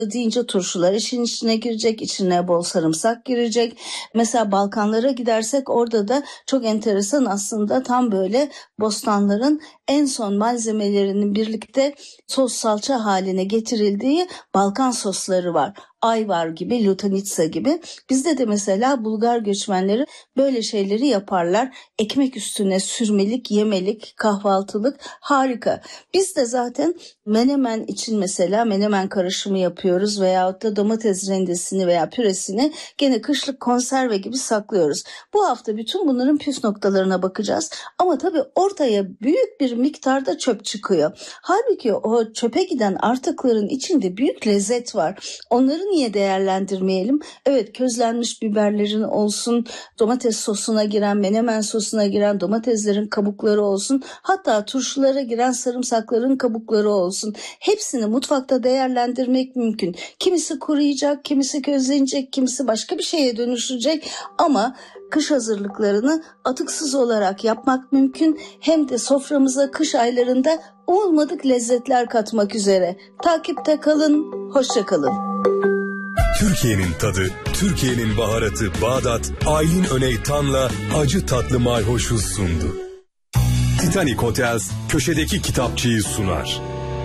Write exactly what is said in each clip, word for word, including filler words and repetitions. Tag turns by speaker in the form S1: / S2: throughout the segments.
S1: deyince turşular işin içine girecek, içine bol sarımsak girecek. Mesela Balkanlara gidersek orada da çok enteresan aslında tam böyle bostanların en son malzemelerinin birlikte sos salça haline getirildiği Balkan sosları var. Ayvar gibi, lutanitsa gibi. Bizde de mesela Bulgar göçmenleri böyle şeyleri yaparlar. Ekmek üstüne sürmelik, yemelik, kahvaltılık harika. Biz de zaten menemen için mesela menemen karışımı yapıyoruz veyahut da domates rendesini veya püresini gene kışlık konserve gibi saklıyoruz. Bu hafta bütün bunların püf noktalarına bakacağız. Ama tabii ortaya büyük bir miktarda çöp çıkıyor. Halbuki o çöpe giden artıkların içinde büyük lezzet var. Onları niye değerlendirmeyelim? Evet, közlenmiş biberlerin olsun, domates sosuna giren, menemen sosuna giren domateslerin kabukları olsun, hatta turşulara giren sarımsakların kabukları olsun. Hepsini mutfakta değerlendirmek mümkün. Kimisi kuruyacak, kimisi közlenecek, kimisi başka bir şeye dönüşecek ama kış hazırlıklarını atıksız olarak yapmak mümkün. Hem de soframıza kış aylarında olmadık lezzetler katmak üzere. Takipte kalın, hoşça kalın.
S2: Türkiye'nin tadı, Türkiye'nin baharatı Bağdat, Aylin Öney Tan'la acı tatlı mayhoşuz sundu. Titanic Hotels köşedeki kitapçıyı sunar.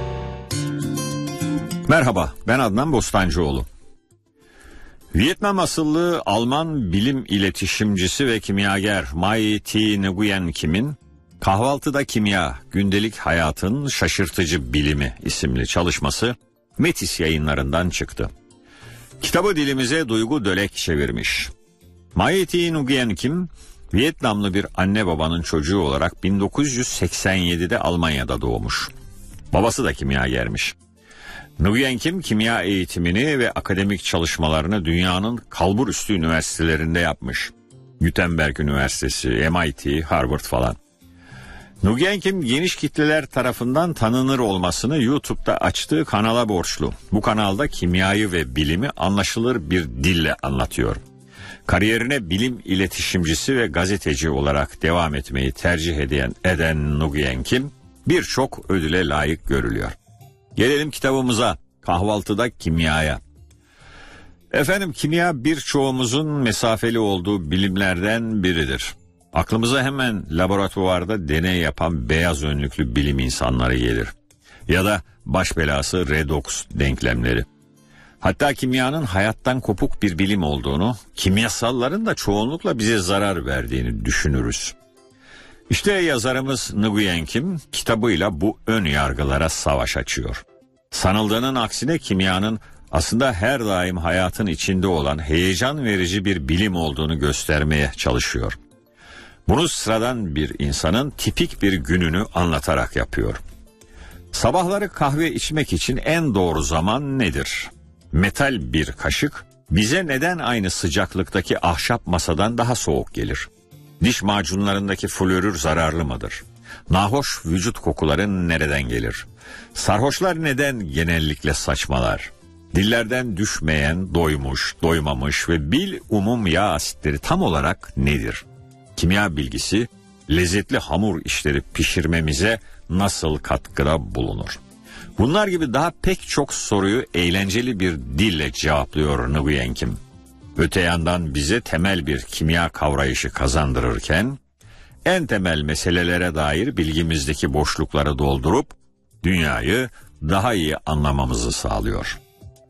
S3: Merhaba, ben Adnan Bostancıoğlu. Vietnam asıllı Alman bilim iletişimcisi ve kimyager Mai T. Nguyen Kim'in Kahvaltıda Kimya, Gündelik Hayatın Şaşırtıcı Bilimi isimli çalışması Metis yayınlarından çıktı. Kitabı dilimize Duygu Dölek çevirmiş. Mai T. Nguyen Kim, Vietnamlı bir anne babanın çocuğu olarak bin dokuz yüz seksen yedide Almanya'da doğmuş. Babası da kimyagermiş. Nguyen Kim, kimya eğitimini ve akademik çalışmalarını dünyanın kalburüstü üniversitelerinde yapmış. Gutenberg Üniversitesi, M I T, Harvard falan. Nguyen Kim geniş kitleler tarafından tanınır olmasını YouTube'da açtığı kanala borçlu. Bu kanalda kimyayı ve bilimi anlaşılır bir dille anlatıyor. Kariyerine bilim iletişimcisi ve gazeteci olarak devam etmeyi tercih eden, eden Nguyen Kim birçok ödüle layık görülüyor. Gelelim kitabımıza, Kahvaltıda Kimyaya. Efendim, kimya birçoğumuzun mesafeli olduğu bilimlerden biridir. Aklımıza hemen laboratuvarda deney yapan beyaz önlüklü bilim insanları gelir. Ya da baş belası redoks denklemleri. Hatta kimyanın hayattan kopuk bir bilim olduğunu, kimyasalların da çoğunlukla bize zarar verdiğini düşünürüz. İşte yazarımız Nguyen Kim kitabıyla bu ön yargılara savaş açıyor. Sanıldığının aksine kimyanın aslında her daim hayatın içinde olan heyecan verici bir bilim olduğunu göstermeye çalışıyor. Bunu sıradan bir insanın tipik bir gününü anlatarak yapıyor. Sabahları kahve içmek için en doğru zaman nedir? Metal bir kaşık bize neden aynı sıcaklıktaki ahşap masadan daha soğuk gelir? Diş macunlarındaki florür zararlı mıdır? Nahoş vücut kokuları nereden gelir? Sarhoşlar neden genellikle saçmalar? Dillerden düşmeyen, doymuş, doymamış ve bil umum yağ asitleri tam olarak nedir? Kimya bilgisi lezzetli hamur işleri pişirmemize nasıl katkıda bulunur? Bunlar gibi daha pek çok soruyu eğlenceli bir dille cevaplıyor Nguyen Kim. Öte yandan bize temel bir kimya kavrayışı kazandırırken en temel meselelere dair bilgimizdeki boşlukları doldurup dünyayı daha iyi anlamamızı sağlıyor.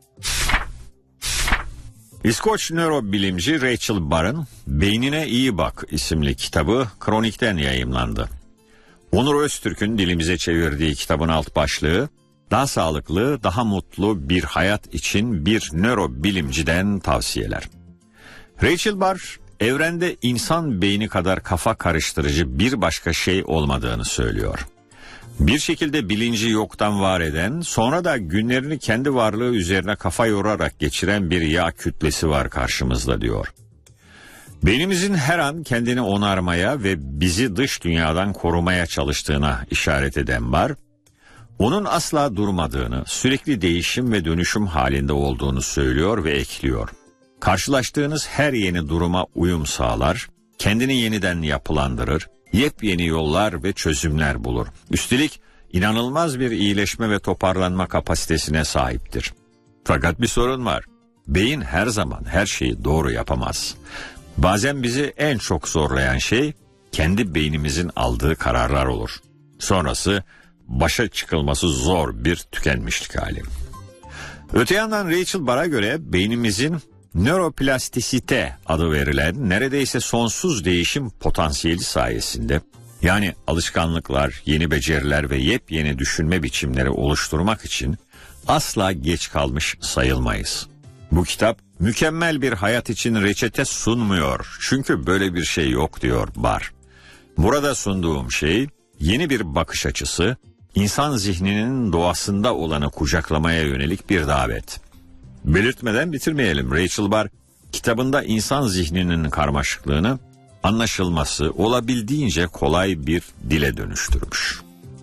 S3: İskoç nörobilimci Rachel Barr'ın Beynine İyi Bak isimli kitabı Kronik'ten yayımlandı. Onur Öztürk'ün dilimize çevirdiği kitabın alt başlığı daha sağlıklı, daha mutlu bir hayat için bir nörobilimciden tavsiyeler. Rachel Barr, evrende insan beyni kadar kafa karıştırıcı bir başka şey olmadığını söylüyor. Bir şekilde bilinci yoktan var eden, sonra da günlerini kendi varlığı üzerine kafa yorarak geçiren bir yağ kütlesi var karşımızda diyor. Beynimizin her an kendini onarmaya ve bizi dış dünyadan korumaya çalıştığına işaret eden Barr, onun asla durmadığını, sürekli değişim ve dönüşüm halinde olduğunu söylüyor ve ekliyor. Karşılaştığınız her yeni duruma uyum sağlar, kendini yeniden yapılandırır, yepyeni yollar ve çözümler bulur. Üstelik inanılmaz bir iyileşme ve toparlanma kapasitesine sahiptir. Fakat bir sorun var. Beyin her zaman her şeyi doğru yapamaz. Bazen bizi en çok zorlayan şey kendi beynimizin aldığı kararlar olur. Sonrası başa çıkılması zor bir tükenmişlik hali. Öte yandan Rachel Barr'a göre beynimizin nöroplastisite adı verilen neredeyse sonsuz değişim potansiyeli sayesinde, yani alışkanlıklar, yeni beceriler ve yepyeni düşünme biçimleri oluşturmak için asla geç kalmış sayılmayız. Bu kitap mükemmel bir hayat için reçete sunmuyor. Çünkü böyle bir şey yok diyor Barr. Burada sunduğum şey yeni bir bakış açısı, insan zihninin doğasında olanı kucaklamaya yönelik bir davet. Belirtmeden bitirmeyelim. Rachel Barr kitabında insan zihninin karmaşıklığını anlaşılması olabildiğince kolay bir dile dönüştürmüş.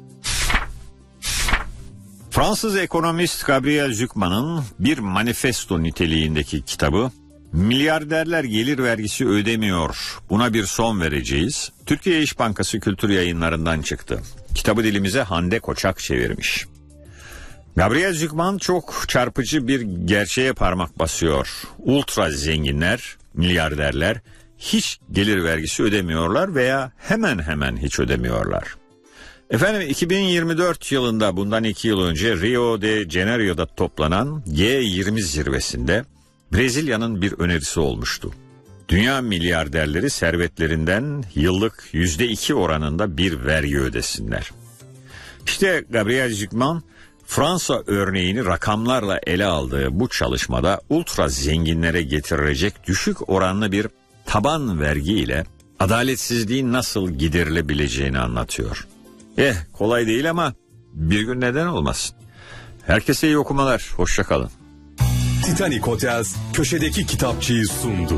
S3: Fransız ekonomist Gabriel Zucman'ın bir manifesto niteliğindeki kitabı "Milyarderler gelir vergisi ödemiyor, buna bir son vereceğiz" Türkiye İş Bankası Kültür Yayınları'ndan çıktı. Kitabı dilimize Hande Koçak çevirmiş. Gabriel Zucman çok çarpıcı bir gerçeğe parmak basıyor. Ultra zenginler, milyarderler hiç gelir vergisi ödemiyorlar veya hemen hemen hiç ödemiyorlar. Efendim iki bin yirmi dört yılında, bundan iki yıl önce Rio de Janeiro'da toplanan G yirmi zirvesinde Brezilya'nın bir önerisi olmuştu. Dünya milyarderleri servetlerinden yıllık yüzde iki oranında bir vergi ödesinler. İşte Gabriel Zucman Fransa örneğini rakamlarla ele aldığı bu çalışmada ultra zenginlere getirilecek düşük oranlı bir taban vergi ile adaletsizliğin nasıl giderilebileceğini anlatıyor. Eh kolay değil ama bir gün neden olmasın. Herkese iyi okumalar. Hoşça kalın.
S2: Titanic Hotels köşedeki kitapçıyı sundu.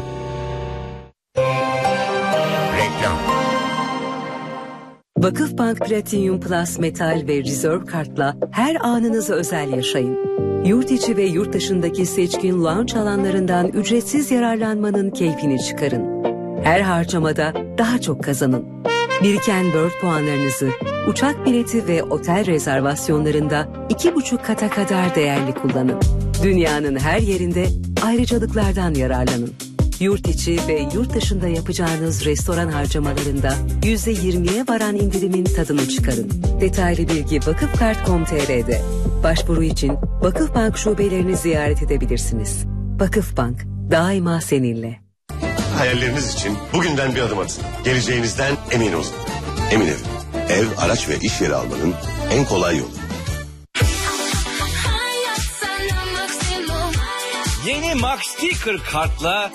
S3: Reklam.
S4: Vakıfbank Platinum Plus Metal ve Reserve Kart'la her anınızı özel yaşayın. Yurt içi ve yurt dışındaki seçkin lounge alanlarından ücretsiz yararlanmanın keyfini çıkarın. Her harcamada daha çok kazanın. Biriken World puanlarınızı uçak bileti ve otel rezervasyonlarında iki buçuk kata kadar değerli kullanın. Dünyanın her yerinde ayrıcalıklardan yararlanın. Yurt içi ve yurt dışında yapacağınız restoran harcamalarında yüzde yirmiye varan indirimin tadını çıkarın. Detaylı bilgi vakıfkart nokta com nokta t r'de. Başvuru için Vakıfbank şubelerini ziyaret edebilirsiniz. Vakıfbank, daima seninle.
S5: Hayalleriniz için bugünden bir adım atın. Geleceğinizden emin olun. Emin Ev. Ev, araç ve iş yeri almanın en kolay yolu.
S6: Yeni Max Sticker kartla